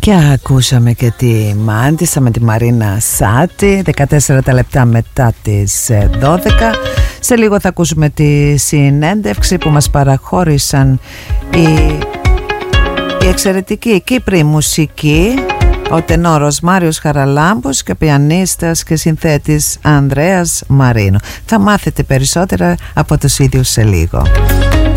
Και ακούσαμε και τη Μάντισσα με τη Μαρίνα Σάτι, 14 τα λεπτά μετά τις 12. Σε λίγο θα ακούσουμε τη συνέντευξη που μας παραχώρησαν η εξαιρετική Κύπρη μουσική, ο τενόρος Μάριος Χαραλάμπος και ο πιανίστας και συνθέτης Ανδρέας Μαρίνο. Θα μάθετε περισσότερα από τους ίδιους σε λίγο.